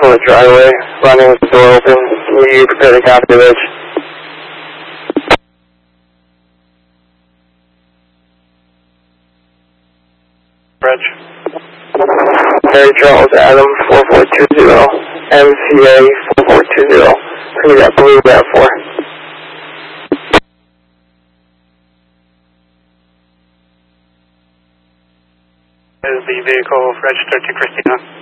vehicle in the driveway, running with the door open. Will you prepare to copy this? Bridge. Mary Charles Adam 4420, MCA 4420. Who that blue RAV4? Is the vehicle registered to Christina?